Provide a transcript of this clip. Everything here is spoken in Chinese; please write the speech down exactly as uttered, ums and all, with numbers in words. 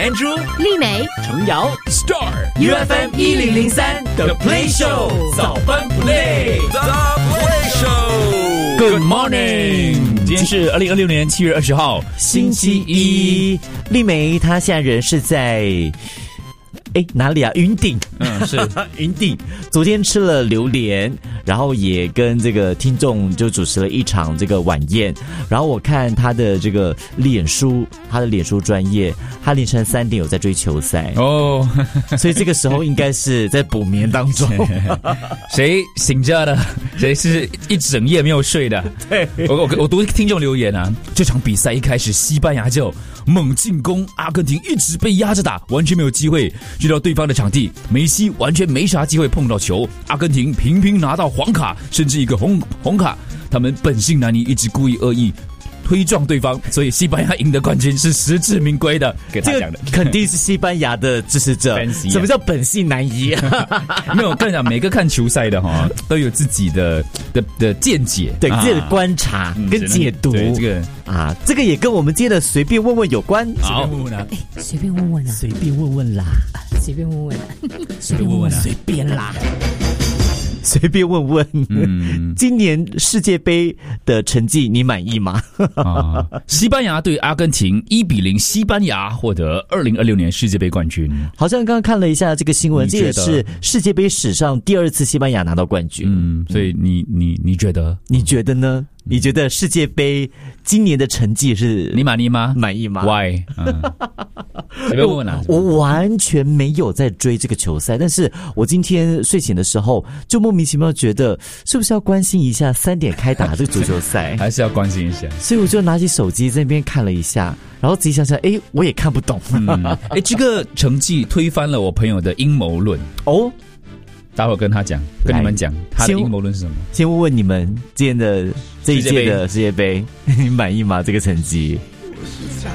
Andrew、 丽梅、 程瑶、Star U F M 一零零三 The Play Show 早班 Play The Play Show。Good morning， 今天是二零二六年七月二十号，星期一。 丽梅她现在人是在。哎，哪里啊？云顶， 嗯，是云顶。昨天吃了榴莲，然后也跟这个听众就主持了一场这个晚宴。然后我看他的这个脸书，他的脸书专业，他凌晨三点有在追球赛哦， 所以这个时候应该是在补眠当中。 谁醒着的？谁是一整夜没有睡的？ 对， 我我我读听众留言啊，这场比赛一开始西班牙就猛进攻，阿根廷一直被压着打，完全没有机会。去到对方的场地，梅西完全没啥机会碰到球，阿根廷频频拿到黄卡，甚至一个红红卡。他们本性难移，一直故意恶意推撞对方，所以西班牙赢得冠军是实至名归的。给他讲的， 这个肯定是西班牙的支持者。什么叫本性难移？ 没有，我跟你讲，每个看球赛的哈都有自己的的的见解， 对、啊、自己的观察跟解读。 对这个啊，这个也跟我们今天的随便问问有关。 好， 随便问问啊， 随便问问啦， 随便问问啊， 随便问问啊， 随便啦。随便问问，嗯，今年世界杯的成绩你满意吗？ 啊，西班牙对阿根廷一比零，西班牙获得二零二六年世界杯冠军。 好像刚刚看了一下这个新闻，这也是世界杯史上第二次西班牙拿到冠军。 嗯，所以你你你觉得？ 你觉得呢？你觉得世界杯今年的成绩是你满意吗？ 满意吗 ？Why？ 嗯，随便问问啊。 我完全没有在追这个球赛，但是我今天睡醒的时候就莫名其妙觉得是不是要关心一下三点开打这个足球赛， 还是要关心一下。 所以我就拿起手机在那边看了一下，然后仔细想想，哎，我也看不懂。 嗯，哎，这个成绩推翻了我朋友的阴谋论哦。 待会儿跟他讲，跟你们讲他的阴谋论是什么。 先问问你们今天的这一届的世界杯，你满意吗？这个成绩？